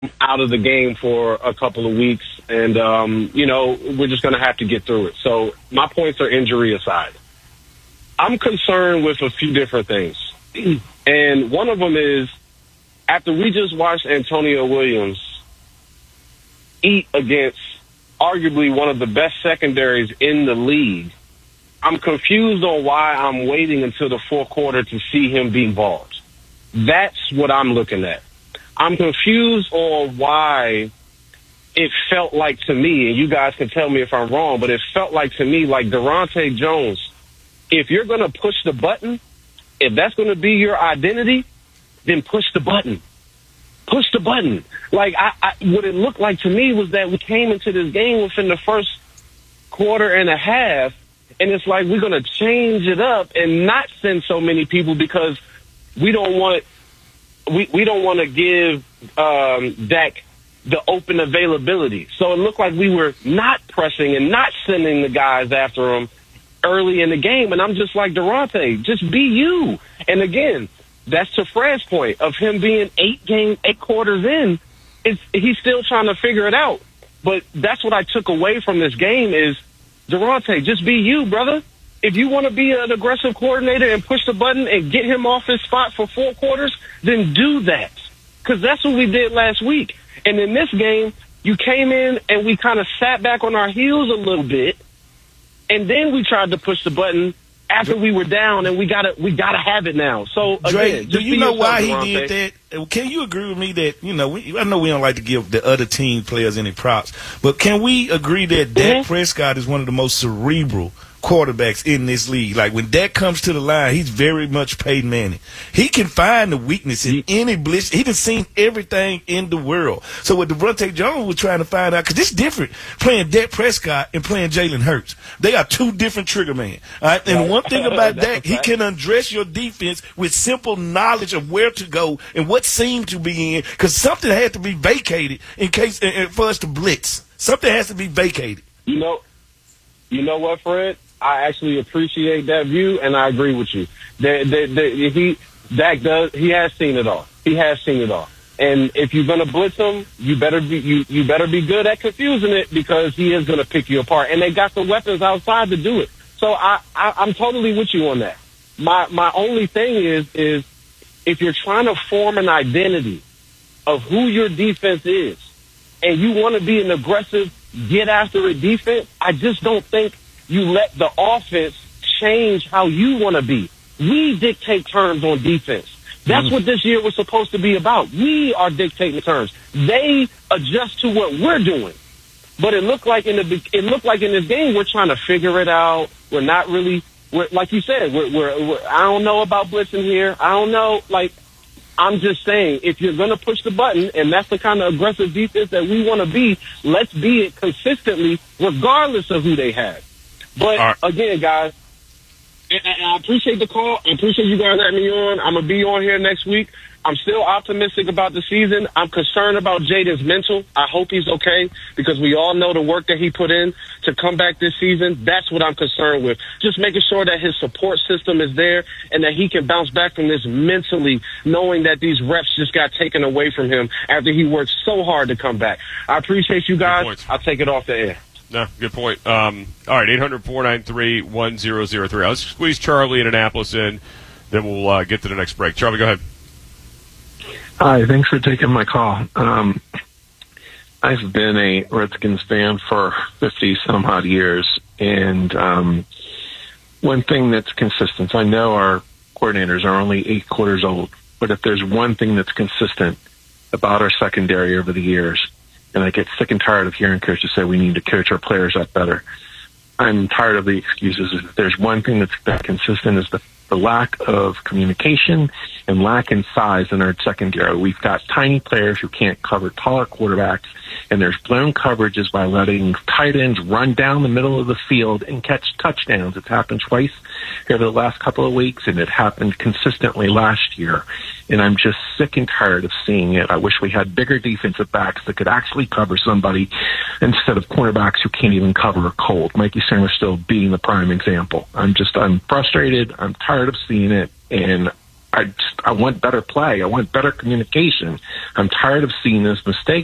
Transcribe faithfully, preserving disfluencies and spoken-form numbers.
out of the game for a couple of weeks, and, um, you know, we're just going to have to get through it. So my points are injury aside. I'm concerned with a few different things. And one of them is, after we just watched Antonio Williams eat against arguably one of the best secondaries in the league, I'm confused on why I'm waiting until the fourth quarter to see him be involved. That's what I'm looking at. I'm confused on why it felt like to me, and you guys can tell me if I'm wrong, but it felt like to me like Daronte Jones, if you're going to push the button, if that's going to be your identity, then push the button. Push the button. Like, I, I, what it looked like to me was that we came into this game within the first quarter and a half, and it's like we're going to change it up and not send so many people because we don't want we, we don't want to give um, Dak the open availability. So it looked like we were not pressing and not sending the guys after him early in the game. And I'm just like, Daronte, just be you. And again, that's to Fred's point of him being eight game, eight quarters in. It's, he's still trying to figure it out. But that's what I took away from this game is, Daronte, just be you, brother. If you want to be an aggressive coordinator and push the button and get him off his spot for four quarters, then do that. Because that's what we did last week. And in this game, you came in and we kind of sat back on our heels a little bit, and then we tried to push the button after we were down, and we gotta we gotta have it now. So again, Dre, do you know why he Daronte. did that? Can you agree with me that, you know, we, I know we don't like to give the other team players any props, but can we agree that Dak Mm-hmm. Prescott is one of the most cerebral quarterbacks in this league? Like, when Dak comes to the line, he's very much Peyton Manning. He can find the weakness in any blitz. He done seen everything in the world. So what Daronte Jones was trying to find out, because it's different playing Dak Prescott and playing Jalen Hurts. They are two different trigger men. All right? And one thing about Dak, he can undress your defense with simple knowledge of where to go and what seam to be in, because something had to be vacated in case for us to blitz. Something has to be vacated. You know, you know what, Fred? I actually appreciate that view, and I agree with you. The, the, the, he, Dak does. He has seen it all. He has seen it all. And if you're gonna blitz him, you better be you, you better be good at confusing it, because he is gonna pick you apart. And they got the weapons outside to do it. So I, I I'm totally with you on that. My my only thing is is if you're trying to form an identity of who your defense is, and you want to be an aggressive, get after it defense, I just don't think you let the offense change how you want to be. We dictate terms on defense. That's mm. what this year was supposed to be about. We are dictating terms. They adjust to what we're doing. But it looked like in the it looked like in this game we're trying to figure it out. We're not really, we're, like you said. We're, we're, we're I don't know about blitzing here. I don't know. Like, I'm just saying, if you're going to push the button, and that's the kind of aggressive defense that we want to be, let's be it consistently, regardless of who they have. But, right. again, guys, and, and I appreciate the call. I appreciate you guys having me on. I'm going to be on here next week. I'm still optimistic about the season. I'm concerned about Jaden's mental. I hope he's okay, because we all know the work that he put in to come back this season. That's what I'm concerned with. Just making sure that his support system is there and that he can bounce back from this mentally, knowing that these reps just got taken away from him after he worked so hard to come back. I appreciate you guys. I'll take it off the air. No, good point. Um, all right, eight hundred, four nine three, one zero zero three. Let's squeeze Charlie in Annapolis in, then we'll uh, get to the next break. Charlie, go ahead. Hi, thanks for taking my call. Um, I've been a Redskins fan for fifty some odd years, and um, one thing that's consistent, I know our coordinators are only eight quarters old, but if there's one thing that's consistent about our secondary over the years, and I get sick and tired of hearing coaches say we need to coach our players up better, I'm tired of the excuses. If there's one thing that's been consistent is the the lack of communication and lack in size in our secondary. We've got tiny players who can't cover taller quarterbacks, and there's blown coverages by letting tight ends run down the middle of the field and catch touchdowns. It's happened twice over the last couple of weeks, and it happened consistently last year. And I'm just sick and tired of seeing it. I wish we had bigger defensive backs that could actually cover somebody instead of cornerbacks who can't even cover a cold. Mikey Sainristil being the prime example. I'm just, I'm frustrated. I'm tired of seeing it, and I just I want better play. I want better communication. I'm tired of seeing this mistake